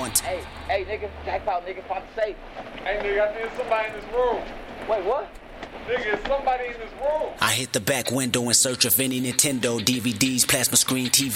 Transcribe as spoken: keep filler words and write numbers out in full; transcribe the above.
want. Hey, hey, nigga, jackpot, nigga, find the safe. Hey, nigga, I think there's somebody in this room. Wait, what? Nigga, there's somebody in this room. I hit the back window in search of any Nintendo, D V Ds, plasma screen, T